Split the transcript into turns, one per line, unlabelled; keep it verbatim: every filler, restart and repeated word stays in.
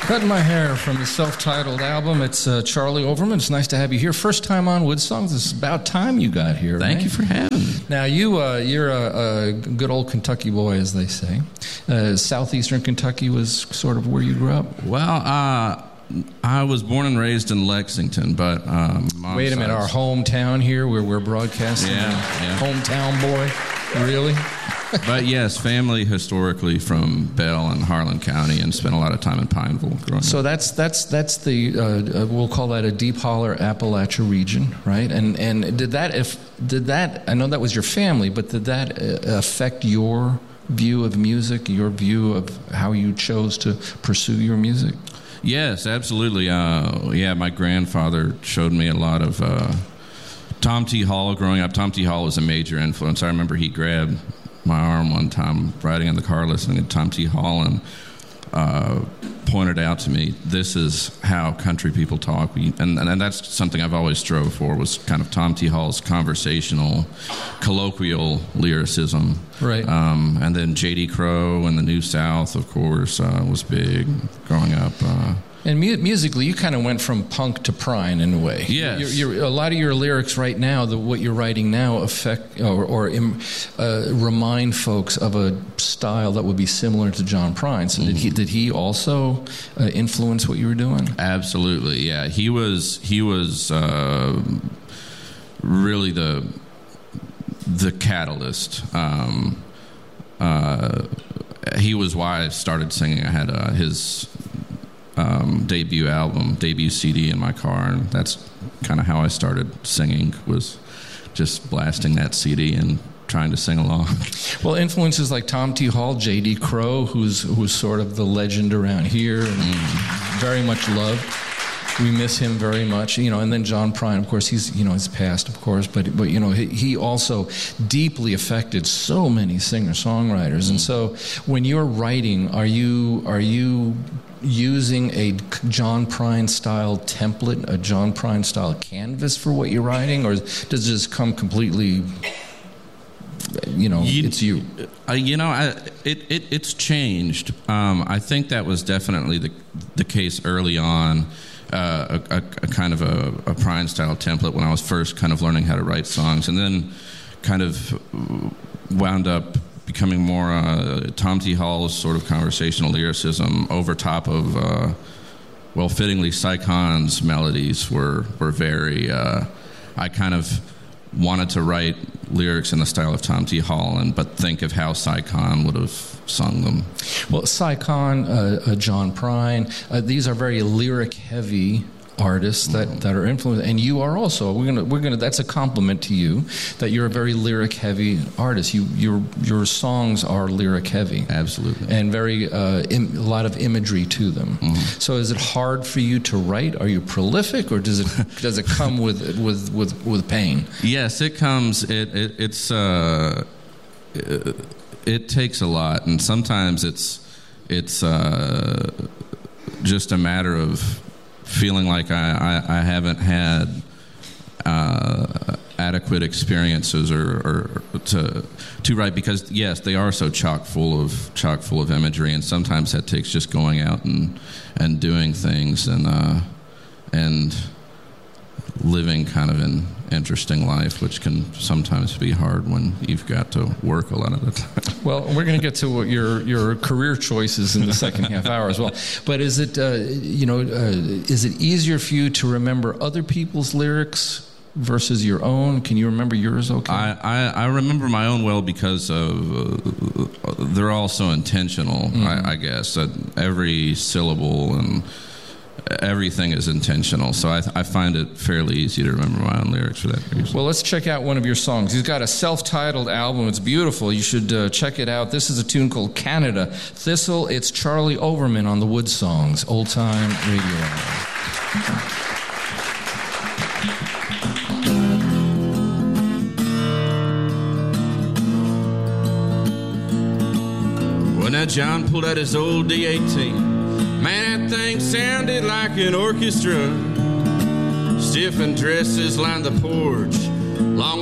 Cutting My Hair from the self-titled album. It's uh, Charlie Overman. It's nice to have you here. First time on Wood Songs. It's about time you got here.
Thank
right?
you for having me.
Now, you, uh, you're a, a good old Kentucky boy, as they say. Uh, southeastern Kentucky was sort of where you grew up?
Well, uh, I was born and raised in Lexington, but... Um,
Wait a minute, our hometown here where we're broadcasting?
Yeah, yeah.
Hometown boy? Really?
But yes, family historically from Bell and Harlan County, and spent a lot of time in Pineville growing
so
up.
that's that's that's the uh, uh, we'll call that a deep holler Appalachia region, right? And and did that if did that I know that was your family, but did that uh, affect your view of music, your view of how you chose to pursue your music?
Yes, absolutely. Uh, yeah, my grandfather showed me a lot of uh, Tom T. Hall growing up. Tom T. Hall was a major influence. I remember he grabbed my arm one time riding in the car listening to Tom T. Hall and uh, pointed out to me, this is how country people talk. We, and, and that's something I've always strove for, was kind of Tom T. Hall's conversational, colloquial lyricism.
Right.
Um, and then J D. Crowe and the New South, of course, uh, was big growing up. Uh,
And mu- musically, you kind of went from punk to prine in a way.
Yes.
You're, you're, a lot of your lyrics right now, the, what you're writing now, affect or, or im, uh, remind folks of a style that would be similar to John Prine. So, mm-hmm. did he did he also uh, influence what you were doing?
Absolutely, yeah. He was he was uh, really the the catalyst. Um, uh, he was why I started singing. I had uh, his. Um, debut album, debut C D in my car, and that's kind of how I started singing, was just blasting that C D and trying to sing along.
Well, influences like Tom T. Hall, J D. Crowe, who's who's sort of the legend around here, and mm. very much loved. We miss him very much, you know. And then John Prine, of course, he's you know he's passed, of course, but but you know he, he also deeply affected so many singer-songwriters. Mm. And so, when you're writing, are you are you using a John Prine style template, a John Prine style canvas for what you're writing, or does it just come completely, you know, you, it's you?
Uh, you know, I, it, it it's changed. Um, I think that was definitely the the case early on, uh, a, a, a kind of a, a Prine style template when I was first kind of learning how to write songs, and then kind of wound up becoming more uh, Tom T. Hall's sort of conversational lyricism over top of, uh, well, fittingly, Cy Khan's melodies were, were very, uh, I kind of wanted to write lyrics in the style of Tom T. Hall, and, but think of how Cy Khan would have sung them.
Well, Cy Khan, uh, uh, John Prine, uh, these are very lyric-heavy artists that, mm-hmm. that are influenced, and you are also. We're gonna we're gonna. That's a compliment to you that you're a very lyric heavy artist. You your your songs are lyric heavy,
absolutely,
and very uh, im, a lot of imagery to them. Mm-hmm. So is it hard for you to write? Are you prolific, or does it does it come with with with with pain?
Yes, it comes. It, it it's uh, it, it takes a lot, and sometimes it's it's uh, just a matter of feeling like I, I, I haven't had uh, adequate experiences or, or to to write, because yes, they are so chock full of chock full of imagery, and sometimes that takes just going out and and doing things and uh, and living kind of an interesting life, which can sometimes be hard when you've got to work a lot of the time.
Well, we're going to get to what your your career choices in the second half hour as well. But is it uh, you know uh, is it easier for you to remember other people's lyrics versus your own? Can you remember yours? Okay.
I, I, I remember my own well because of uh, they're all so intentional. Mm-hmm. I, I guess that every syllable and everything is intentional, so I, th- I find it fairly easy to remember my own lyrics for that reason.
Well, let's check out one of your songs. He's got a self-titled album. It's beautiful. You should uh, check it out. This is a tune called Canada Thistle. It's Charlie Overman on the Wood Songs, Old Time Radio Hour.
Well, now John pulled out his old D eighteen. Man, that thing sounded like an orchestra. Stiff and dresses lined the porch. Long